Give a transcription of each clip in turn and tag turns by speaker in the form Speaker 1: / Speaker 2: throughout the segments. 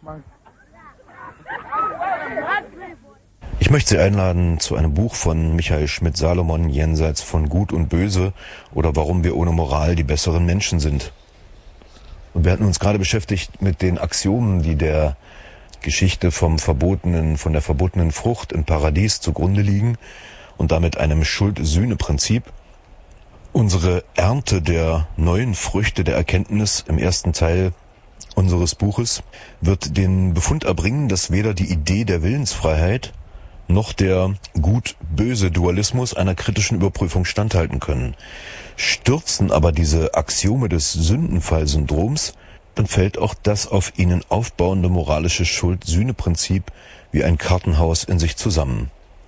Speaker 1: Ich möchte Sie einladen zu einem Buch von Michael Schmidt-Salomon, Jenseits von Gut und Böse oder Warum wir ohne Moral die besseren Menschen sind. Und wir hatten uns gerade beschäftigt mit den Axiomen, die der Geschichte von der verbotenen Frucht im Paradies zugrunde liegen und damit einem Schuld-Sühne-Prinzip. Unsere Ernte der neuen Früchte der Erkenntnis im ersten Teil unseres Buches wird den Befund erbringen, dass weder die Idee der Willensfreiheit noch der Gut-Böse-Dualismus einer kritischen Überprüfung standhalten können. Stürzen aber diese Axiome des Sündenfallsyndroms, dann fällt auch das auf ihnen aufbauende moralische Schuld-Sühne-Prinzip wie ein Kartenhaus in sich zusammen.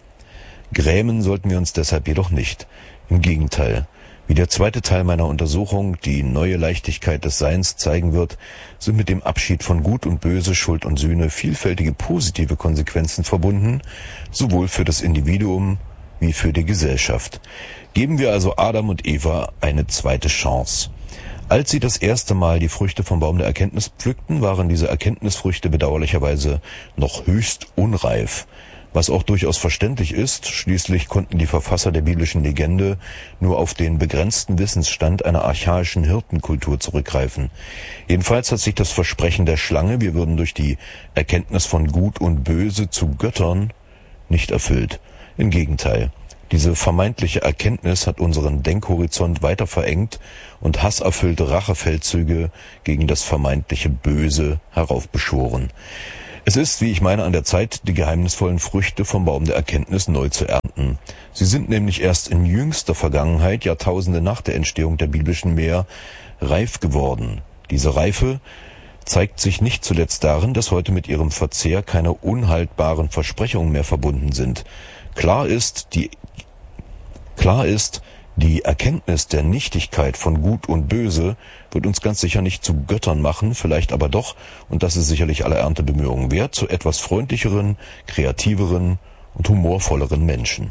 Speaker 1: Grämen sollten wir uns deshalb jedoch nicht. Im Gegenteil. Wie der zweite Teil meiner Untersuchung die neue Leichtigkeit des Seins zeigen wird, sind mit dem Abschied von Gut und Böse, Schuld und Sühne vielfältige positive Konsequenzen verbunden, sowohl für das Individuum wie für die Gesellschaft. Geben wir also Adam und Eva eine zweite Chance. Als sie das erste Mal die Früchte vom Baum der Erkenntnis pflückten, waren diese Erkenntnisfrüchte bedauerlicherweise noch höchst unreif. Was auch durchaus verständlich ist, schließlich konnten die Verfasser der biblischen Legende nur auf den begrenzten Wissensstand einer archaischen Hirtenkultur zurückgreifen. Jedenfalls hat sich das Versprechen der Schlange, wir würden durch die Erkenntnis von Gut und Böse zu Göttern, nicht erfüllt. Im Gegenteil, diese vermeintliche Erkenntnis hat unseren Denkhorizont weiter verengt und hasserfüllte Rachefeldzüge gegen das vermeintliche Böse heraufbeschworen. Es ist, wie ich meine, an der Zeit, die geheimnisvollen Früchte vom Baum der Erkenntnis neu zu ernten. Sie sind nämlich erst in jüngster Vergangenheit, Jahrtausende nach der Entstehung der biblischen Meer, reif geworden. Diese Reife zeigt sich nicht zuletzt darin, dass heute mit ihrem Verzehr keine unhaltbaren Versprechungen mehr verbunden sind. Klar ist, die Erkenntnis der Nichtigkeit von Gut und Böse wird uns ganz sicher nicht zu Göttern machen, vielleicht aber doch, und das ist sicherlich aller Erntebemühungen wert, zu etwas freundlicheren, kreativeren und humorvolleren Menschen.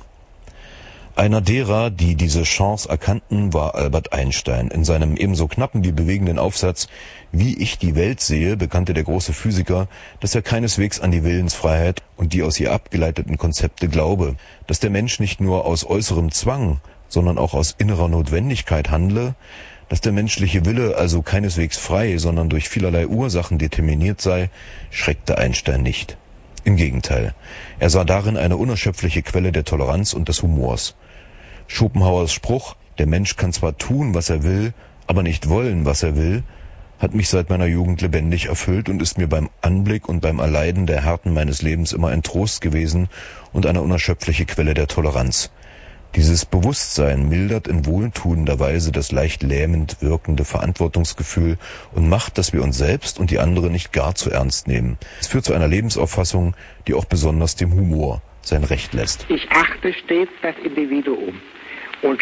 Speaker 1: Einer derer, die diese Chance erkannten, war Albert Einstein. In seinem ebenso knappen wie bewegenden Aufsatz »Wie ich die Welt sehe« bekannte der große Physiker, dass er keineswegs an die Willensfreiheit und die aus ihr abgeleiteten Konzepte glaube, dass der Mensch nicht nur aus äußerem Zwang, sondern auch aus innerer Notwendigkeit handle, dass der menschliche Wille also keineswegs frei, sondern durch vielerlei Ursachen determiniert sei, schreckte Einstein nicht. Im Gegenteil, er sah darin eine unerschöpfliche Quelle der Toleranz und des Humors. Schopenhauers Spruch, der Mensch kann zwar tun, was er will, aber nicht wollen, was er will, hat mich seit meiner Jugend lebendig erfüllt und ist mir beim Anblick und beim Erleiden der Härten meines Lebens immer ein Trost gewesen und eine unerschöpfliche Quelle der Toleranz. Dieses Bewusstsein mildert in wohltuender Weise das leicht lähmend wirkende Verantwortungsgefühl und macht, dass wir uns selbst und die anderen nicht gar zu ernst nehmen. Es führt zu einer Lebensauffassung, die auch besonders dem Humor sein Recht lässt.
Speaker 2: Ich achte stets das Individuum und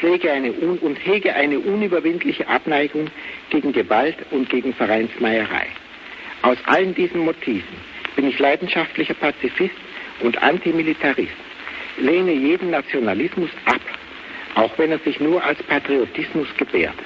Speaker 2: hege eine unüberwindliche Abneigung gegen Gewalt und gegen Vereinsmeierei. Aus allen diesen Motiven bin ich leidenschaftlicher Pazifist und Antimilitarist, lehne jeden Nationalismus ab, auch wenn er sich nur als Patriotismus gebärdet.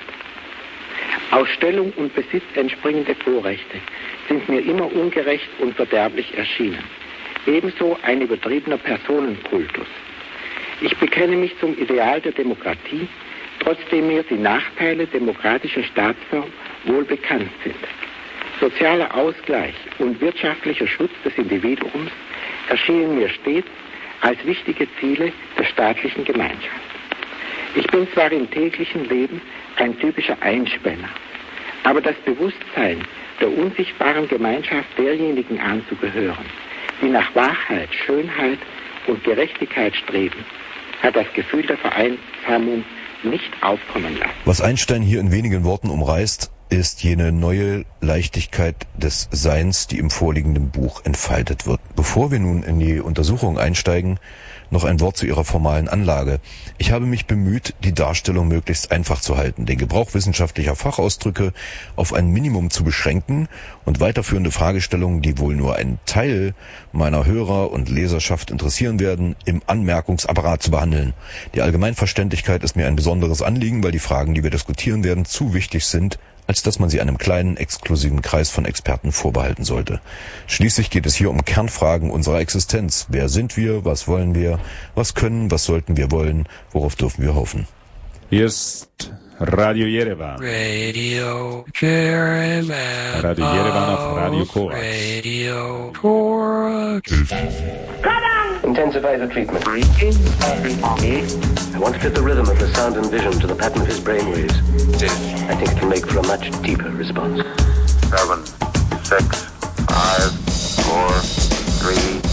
Speaker 2: Aus Stellung und Besitz entspringende Vorrechte sind mir immer ungerecht und verderblich erschienen. Ebenso ein übertriebener Personenkultus. Ich bekenne mich zum Ideal der Demokratie, trotzdem mir die Nachteile demokratischer Staatsform wohl bekannt sind. Sozialer Ausgleich und wirtschaftlicher Schutz des Individuums erschienen mir stets als wichtige Ziele der staatlichen Gemeinschaft. Ich bin zwar im täglichen Leben ein typischer Einspänner, aber das Bewusstsein der unsichtbaren Gemeinschaft derjenigen anzugehören, die nach Wahrheit, Schönheit und Gerechtigkeit streben, hat das Gefühl der Vereinsamung nicht aufkommen lassen.
Speaker 1: Was Einstein hier in wenigen Worten umreißt, ist jene neue Leichtigkeit des Seins, die im vorliegenden Buch entfaltet wird. Bevor wir nun in die Untersuchung einsteigen, noch ein Wort zu ihrer formalen Anlage. Ich habe mich bemüht, die Darstellung möglichst einfach zu halten, den Gebrauch wissenschaftlicher Fachausdrücke auf ein Minimum zu beschränken und weiterführende Fragestellungen, die wohl nur einen Teil meiner Hörer und Leserschaft interessieren werden, im Anmerkungsapparat zu behandeln. Die Allgemeinverständlichkeit ist mir ein besonderes Anliegen, weil die Fragen, die wir diskutieren werden, zu wichtig sind, als dass man sie einem kleinen, exklusiven Kreis von Experten vorbehalten sollte. Schließlich geht es hier um Kernfragen unserer Existenz. Wer sind wir? Was wollen wir? Was können? Was sollten wir wollen? Worauf dürfen wir hoffen?
Speaker 3: Hier ist Radio Yerevan.
Speaker 4: Radio Yerevan.
Speaker 3: Radio Yerevan auf Radio Korax.
Speaker 4: Radio Korax.
Speaker 5: Intensify the treatment. I want to fit the rhythm of the sound and vision to the pattern of his brainwaves. I think it can make for a much deeper response.
Speaker 6: 7, 6, 5, 4, 3,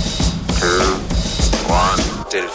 Speaker 6: 2, 1, 0.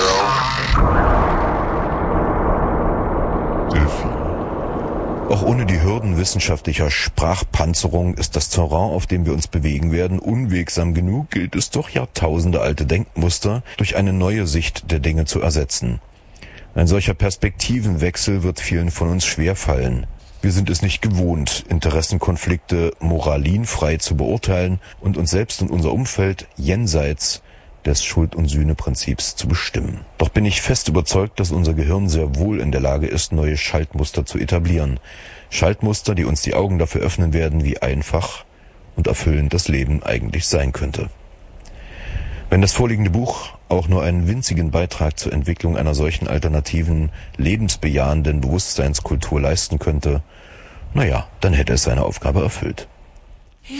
Speaker 1: Auch ohne die Hürden wissenschaftlicher Sprachpanzerung ist das Terrain, auf dem wir uns bewegen werden, unwegsam genug, gilt es doch jahrtausendealte Denkmuster durch eine neue Sicht der Dinge zu ersetzen. Ein solcher Perspektivenwechsel wird vielen von uns schwerfallen. Wir sind es nicht gewohnt, Interessenkonflikte moralinfrei zu beurteilen und uns selbst und unser Umfeld jenseits des Schuld- und Sühneprinzips zu bestimmen. Doch bin ich fest überzeugt, dass unser Gehirn sehr wohl in der Lage ist, neue Schaltmuster zu etablieren. Schaltmuster, die uns die Augen dafür öffnen werden, wie einfach und erfüllend das Leben eigentlich sein könnte. Wenn das vorliegende Buch auch nur einen winzigen Beitrag zur Entwicklung einer solchen alternativen, lebensbejahenden Bewusstseinskultur leisten könnte, dann hätte es seine Aufgabe erfüllt.